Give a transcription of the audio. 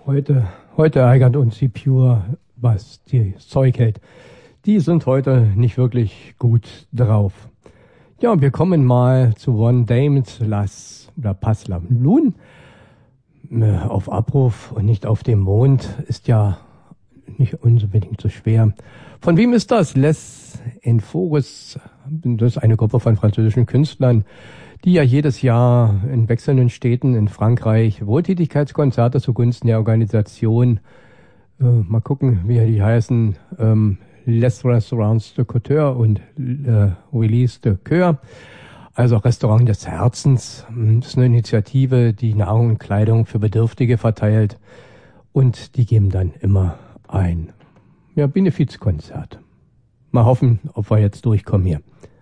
Heute ärgert uns die Pure, was die Zeug hält. Die sind heute nicht wirklich gut drauf. Ja, wir kommen mal zu One Dames Las oder Pas la Lune. Auf Abruf und nicht auf dem Mond ist ja nicht unbedingt so schwer. Von wem ist das? Les Enfours, das ist eine Gruppe von französischen Künstlern, die ja jedes Jahr in wechselnden Städten in Frankreich Wohltätigkeitskonzerte zugunsten der Organisation, mal gucken, wie die heißen, Les Restaurants de Couture und Release de Coeur, also Restaurant des Herzens. Das ist eine Initiative, die Nahrung und Kleidung für Bedürftige verteilt und die geben dann immer ein Benefizkonzert. Mal hoffen, ob wir jetzt durchkommen hier.